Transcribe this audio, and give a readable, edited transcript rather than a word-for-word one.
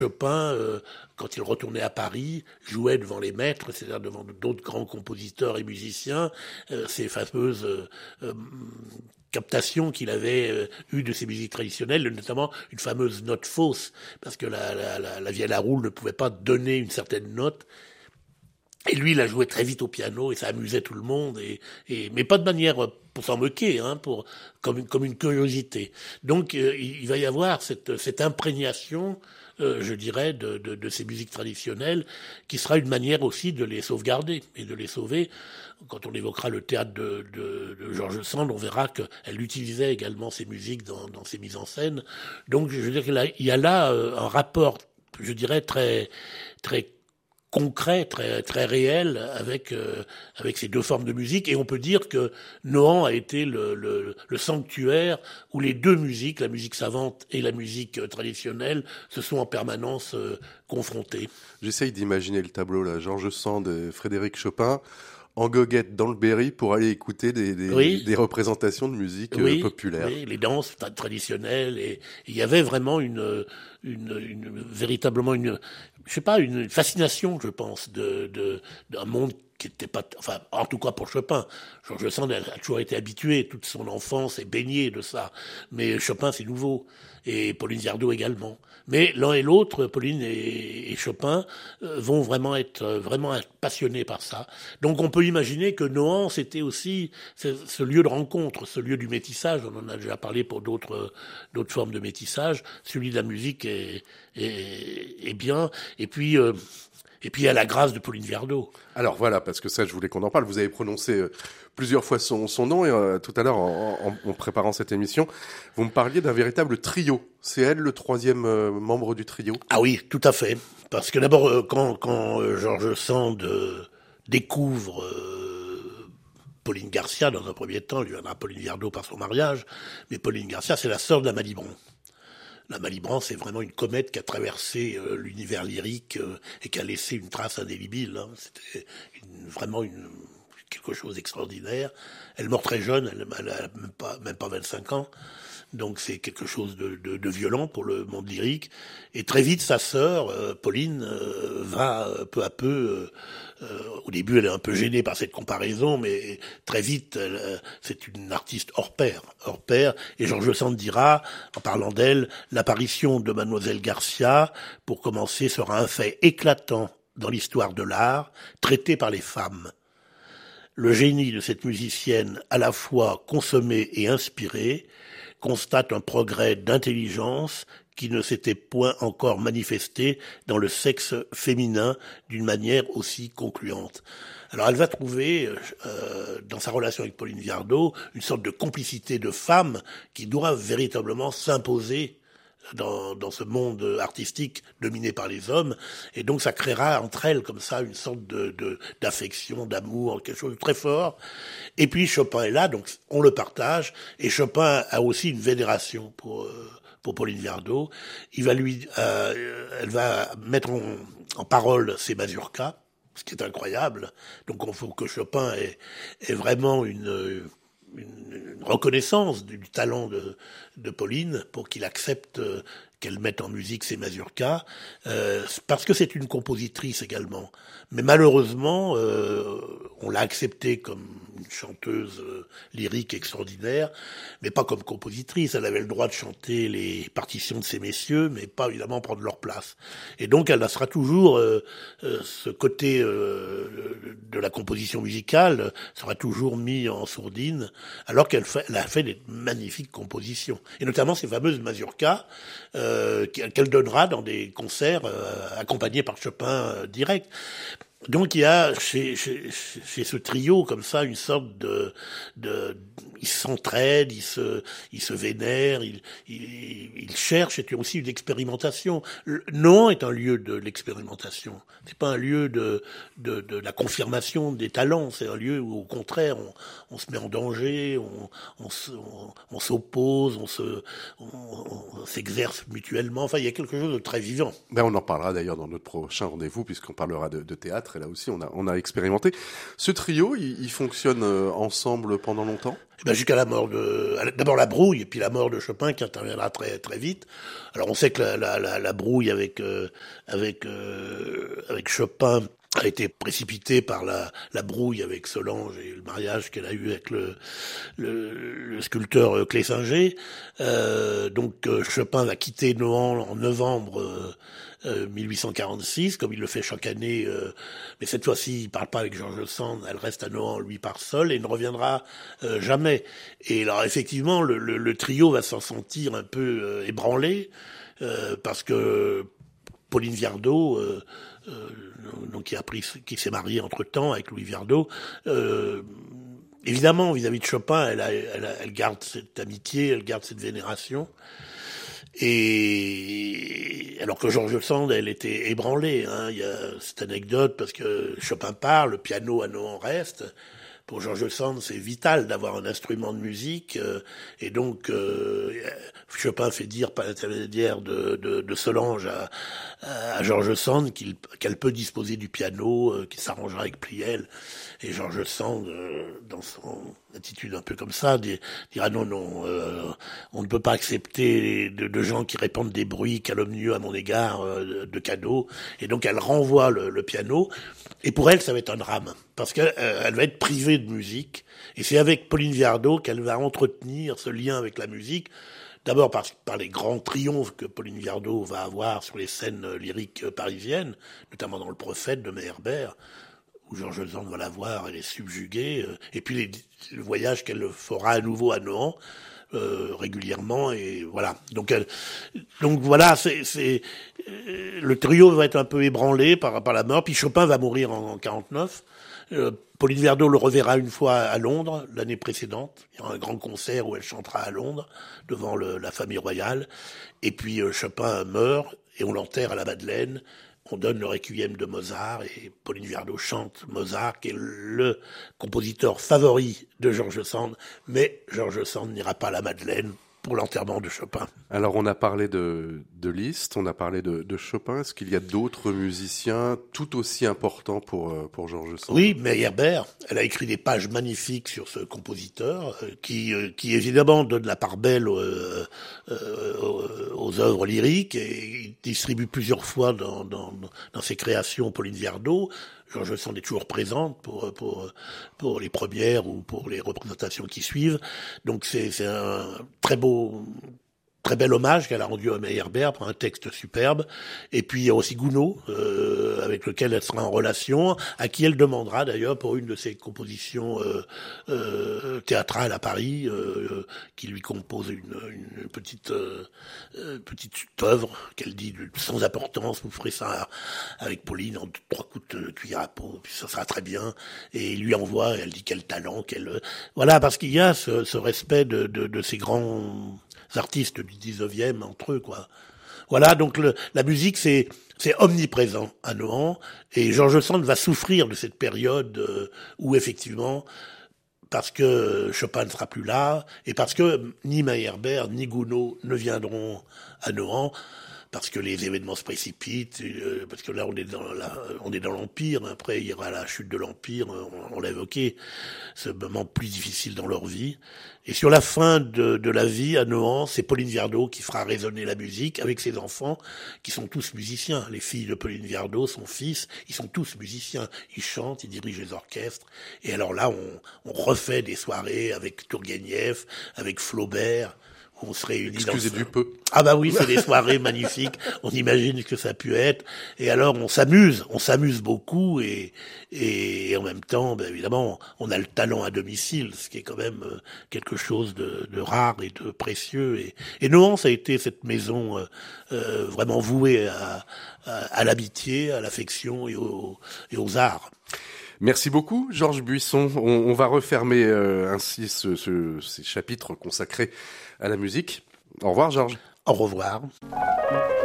Chopin, quand il retournait à Paris, jouait devant les maîtres, c'est-à-dire devant d'autres grands compositeurs et musiciens, ces fameuses captations qu'il avait eues de ces musiques traditionnelles, notamment une fameuse note fausse, parce que la vielle à roule ne pouvait pas donner une certaine note. Et lui, il a joué très vite au piano et ça amusait tout le monde, mais pas de manière pour s'en moquer, comme une curiosité. Donc, il va y avoir cette imprégnation, je dirais, de ces musiques traditionnelles, qui sera une manière aussi de les sauvegarder et de les sauver. Quand on évoquera le théâtre de George Sand, on verra qu'elle utilisait également ces musiques dans ses mises en scène. Donc, je veux dire qu'il y a là un rapport, je dirais, très très concret, très très réel avec ces deux formes de musique, et on peut dire que Nohant a été le sanctuaire où les deux musiques, la musique savante et la musique traditionnelle, se sont en permanence confrontées. J'essaye d'imaginer le tableau là, George Sand et Frédéric Chopin en goguette dans le Berry pour aller écouter des représentations de musique populaire. Oui, les danses traditionnelles, et il y avait vraiment véritablement une fascination, je pense, d'un monde qui était pas, enfin, en tout cas pour Chopin. George Sand a toujours été habitué, toute son enfance est baignée de ça. Mais Chopin, c'est nouveau. Et Pauline Viardot également. Mais l'un et l'autre, Pauline et Chopin, vont vraiment être passionnés par ça. Donc on peut imaginer que Nohant, c'était aussi ce lieu de rencontre, ce lieu du métissage. On en a déjà parlé pour d'autres formes de métissage. Celui de la musique est bien. Et puis il y a la grâce de Pauline Viardot. Alors voilà, parce que ça, je voulais qu'on en parle. Vous avez prononcé plusieurs fois son nom, et tout à l'heure, en préparant cette émission, vous me parliez d'un véritable trio. C'est elle, le troisième membre du trio? Ah oui, tout à fait. Parce que d'abord, quand George Sand découvre Pauline Garcia, dans un premier temps, il lui viendra Pauline Viardot par son mariage, mais Pauline Garcia, c'est la sœur de la Malibran. La Malibran, c'est vraiment une comète qui a traversé l'univers lyrique et qui a laissé une trace indélébile. C'était vraiment quelque chose d'extraordinaire. Elle meurt très jeune, elle a même pas 25 ans. Donc c'est quelque chose de violent pour le monde lyrique. Et très vite, sa sœur, Pauline, va peu à peu... au début, elle est un peu gênée par cette comparaison, mais très vite, c'est une artiste hors pair. Et George Sand dira, en parlant d'elle, l'apparition de Mademoiselle Garcia, pour commencer, sera un fait éclatant dans l'histoire de l'art, traité par les femmes. Le génie de cette musicienne, à la fois consommé et inspiré, constate un progrès d'intelligence qui ne s'était point encore manifesté dans le sexe féminin d'une manière aussi concluante. Alors elle va trouver, dans sa relation avec Pauline Viardot, une sorte de complicité de femmes qui doit véritablement s'imposer dans ce monde artistique dominé par les hommes, et donc ça créera entre elles comme ça une sorte d'affection, d'amour, quelque chose de très fort. Et puis Chopin est là, donc on le partage, et Chopin a aussi une vénération pour Pauline Viardot. Elle va mettre en parole ses mazurkas, ce qui est incroyable. Donc il faut que Chopin ait vraiment une reconnaissance du talent de Pauline pour qu'il accepte qu'elle mette en musique ses mazurkas, parce que c'est une compositrice également. Mais malheureusement, on l'a acceptée comme une chanteuse lyrique extraordinaire, mais pas comme compositrice. Elle avait le droit de chanter les partitions de ces messieurs, mais pas évidemment prendre leur place. Et donc elle sera toujours, ce côté de la composition musicale sera toujours mis en sourdine, alors qu'elle a fait des magnifiques compositions. Et notamment ces fameuses mazurkas, qu'elle donnera dans des concerts accompagnés par Chopin direct. Donc il y a chez ce trio comme ça une sorte ils s'entraident, ils se vénèrent, ils cherchent, et aussi une expérimentation. Nohant est un lieu de l'expérimentation. C'est pas un lieu de la confirmation des talents. C'est un lieu où au contraire on se met en danger, on s'oppose, on s'exerce mutuellement. Enfin il y a quelque chose de très vivant. On en parlera d'ailleurs dans notre prochain rendez-vous, puisqu'on parlera de théâtre. théâtre, et là aussi on a expérimenté. Ce trio, il fonctionne ensemble pendant longtemps? Jusqu'à la mort d'abord la brouille, et puis la mort de Chopin qui interviendra très très vite. Alors on sait que la brouille avec Chopin a été précipitée par la brouille avec Solange et le mariage qu'elle a eu avec le sculpteur Clessinger. Donc Chopin va quitter Nohant en novembre 1846, comme il le fait chaque année, mais cette fois-ci, il parle pas avec George Sand, elle reste à Nohant, lui part seul, et ne reviendra jamais. Et alors, effectivement, le trio va s'en sentir un peu ébranlé, parce que Pauline Viardot, donc qui s'est mariée entre-temps avec Louis Viardot, évidemment, vis-à-vis de Chopin, elle garde cette amitié, elle garde cette vénération. Et alors que George Sand, elle était ébranlée. Il y a cette anecdote parce que Chopin part, le piano à Nohant reste. Pour George Sand, c'est vital d'avoir un instrument de musique, et donc Chopin fait dire par l'intermédiaire de Solange à George Sand qu'elle peut disposer du piano, qu'il s'arrangera avec Pleyel. Et George Sand, dans son attitude un peu comme ça, dira non, on ne peut pas accepter de gens qui répandent des bruits calomnieux à mon égard de cadeaux. Et donc elle renvoie le piano. Et pour elle, ça va être un drame, parce qu'elle va être privée de musique. Et c'est avec Pauline Viardot qu'elle va entretenir ce lien avec la musique. D'abord par les grands triomphes que Pauline Viardot va avoir sur les scènes lyriques parisiennes, notamment dans Le Prophète de Meyerbeer, où George Sand va la voir, elle est subjuguée. Et puis le voyage qu'elle fera à nouveau à Nohant, régulièrement, et voilà. Donc voilà, le trio va être un peu ébranlé par la mort. Puis Chopin va mourir en 49. Pauline Viardot le reverra une fois à Londres l'année précédente. Il y aura un grand concert où elle chantera à Londres devant la famille royale. Et puis Chopin meurt et on l'enterre à la Madeleine. On donne le requiem de Mozart et Pauline Viardot chante Mozart, qui est le compositeur favori de George Sand, mais George Sand n'ira pas à la Madeleine pour l'enterrement de Chopin. Alors on a parlé de Liszt, on a parlé de Chopin. Est-ce qu'il y a d'autres musiciens tout aussi importants pour George Sand? Oui, Meyerbeer, elle a écrit des pages magnifiques sur ce compositeur qui évidemment donne la part belle aux œuvres lyriques, et il distribue plusieurs fois dans ses créations Pauline Viardot. George Sand est toujours présente pour les premières ou pour les représentations qui suivent. Donc c'est un très bel hommage qu'elle a rendu à Meyerbeer pour un texte superbe. Et puis il y a aussi Gounod, avec lequel elle sera en relation, à qui elle demandera d'ailleurs pour une de ses compositions théâtrales à Paris, qui lui compose une petite œuvre qu'elle dit sans importance, vous ferez ça avec Pauline en 3 coups de cuillère à peau, puis ça sera très bien. Et il lui envoie, et elle dit quel talent, voilà, parce qu'il y a ce respect de ces grands artistes du 19e entre eux, quoi. Voilà, donc la musique, c'est omniprésent à Nohant, et George Sand va souffrir de cette période où effectivement, parce que Chopin ne sera plus là, et parce que ni Meyerbeer ni Gounod ne viendront à Nohant, parce que les événements se précipitent, parce que là on est dans l'Empire. Après il y aura la chute de l'Empire, on l'a évoqué, ce moment plus difficile dans leur vie. Et sur la fin de la vie à Nohant, c'est Pauline Viardot qui fera résonner la musique avec ses enfants, qui sont tous musiciens. Les filles de Pauline Viardot, son fils, ils sont tous musiciens. Ils chantent, ils dirigent les orchestres. Et alors là, on refait des soirées avec Tourguenieff, avec Flaubert. On se réunit. Excusez du peu. Ah bah oui, c'est des soirées magnifiques. On imagine ce que ça a pu être. Et alors on s'amuse beaucoup, et en même temps, ben évidemment, on a le talent à domicile, ce qui est quand même quelque chose de rare et de précieux. Et Nohant, ça a été cette maison vraiment vouée à l'amitié, à l'affection et aux arts. Merci beaucoup, Georges Buisson. On va refermer ainsi ces chapitres consacrés à la musique. Au revoir, Georges. Au revoir.